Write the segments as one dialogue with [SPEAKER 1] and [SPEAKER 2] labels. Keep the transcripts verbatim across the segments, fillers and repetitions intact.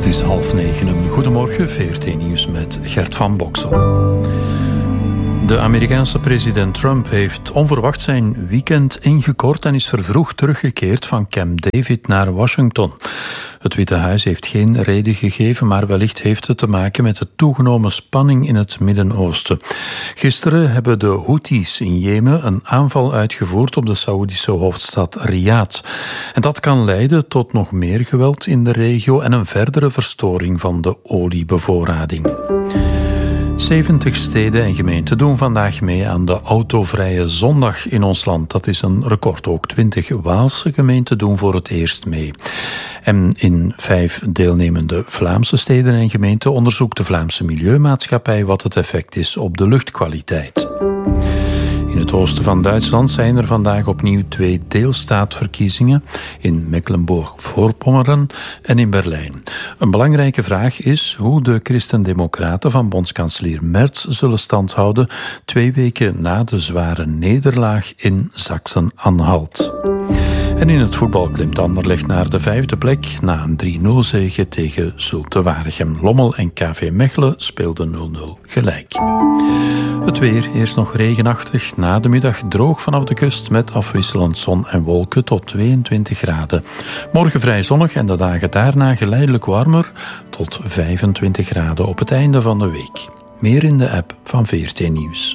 [SPEAKER 1] is half negen. Goedemorgen, V R T Nieuws met Gert van Boksel. De Amerikaanse president Trump heeft onverwacht zijn weekend ingekort en is vervroegd teruggekeerd van Camp David naar Washington. Het Witte Huis heeft geen reden gegeven, maar wellicht heeft het te maken met de toegenomen spanning in het Midden-Oosten. Gisteren hebben de Houthis in Jemen een aanval uitgevoerd op de Saoedische hoofdstad Riyadh. En dat kan leiden tot nog meer geweld in de regio en een verdere verstoring van de oliebevoorrading. zeventig steden en gemeenten doen vandaag mee aan de autovrije zondag in ons land. Dat is een record. Ook twintig Waalse gemeenten doen voor het eerst mee. En in vijf deelnemende Vlaamse steden en gemeenten onderzoekt de Vlaamse Milieumaatschappij wat het effect is op de luchtkwaliteit. In het oosten van Duitsland zijn er vandaag opnieuw twee deelstaatverkiezingen in Mecklenburg-Voorpommeren en in Berlijn. Een belangrijke vraag is hoe de Christen-Democraten van bondskanselier Merz zullen standhouden twee weken na de zware nederlaag in Sachsen-Anhalt. En in het voetbal klimt Anderlecht naar de vijfde plek na een drie nul zege tegen Zulte Waregem. Lommel en K V Mechelen speelden nul nul gelijk. Het weer, eerst nog regenachtig, na de middag droog vanaf de kust met afwisselend zon en wolken tot tweeëntwintig graden. Morgen vrij zonnig en de dagen daarna geleidelijk warmer tot vijfentwintig graden op het einde van de week. Meer in de app van V R T Nieuws.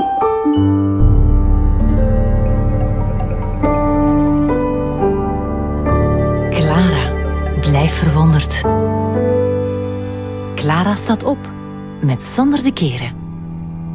[SPEAKER 2] Clara, blijf verwonderd. Clara staat op met Sander de Keren.